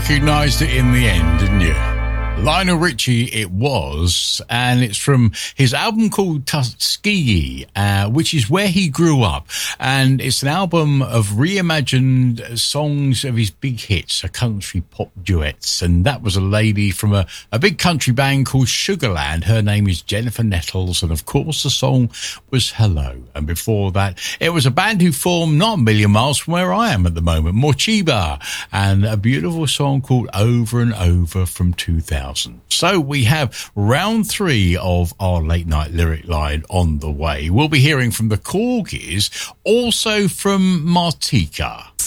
recognised it in the end, didn't you? Lionel Richie it was, and it's from his album called Tuskegee, which is where he grew up, and it's an album of reimagined songs of his big hits, country pop duets, and that was a lady from a big country band called Sugarland. Her name is Jennifer Nettles, and of course the song was Hello. And before that, it was a band who formed not a million miles from where I am at the moment, Morcheeba, and a beautiful song called Over and Over from 2000. So we have round 3 of our late night lyric line on the way. We'll be hearing from the Corgis, also from Martika.